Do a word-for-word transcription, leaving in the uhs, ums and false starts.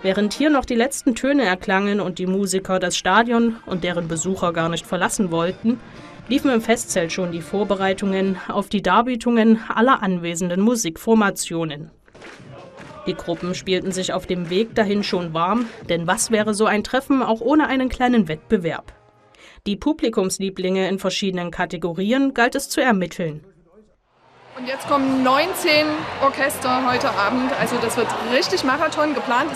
Während hier noch die letzten Töne erklangen und die Musiker das Stadion und deren Besucher gar nicht verlassen wollten, liefen im Festzelt schon die Vorbereitungen auf die Darbietungen aller anwesenden Musikformationen. Die Gruppen spielten sich auf dem Weg dahin schon warm, denn was wäre so ein Treffen auch ohne einen kleinen Wettbewerb? Die Publikumslieblinge in verschiedenen Kategorien galt es zu ermitteln. Und jetzt kommen neunzehn Orchester heute Abend, also das wird richtig Marathon geplant.